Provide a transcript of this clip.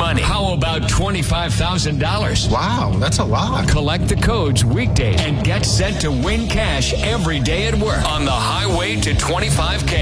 money. How about $25,000? Wow, that's a lot. Collect the codes weekdays and get set to win cash every day at work on the highway to 25K.